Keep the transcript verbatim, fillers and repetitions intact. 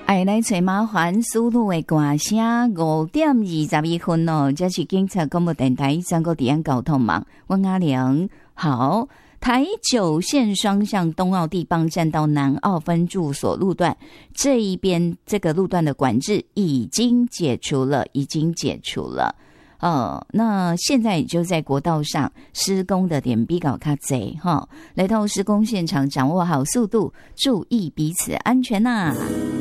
爱来找麻烦输入的歌声，五点二十一分哦，这是警察广播电台全国治安交通网，我阿良好。台九线双向东澳地磅站到南澳分驻所路段这一边，这个路段的管制已经解除了，已经解除了。呃，那现在也就在国道上施工的点比较较多哈，来到施工现场，掌握好速度，注意彼此安全呐、啊。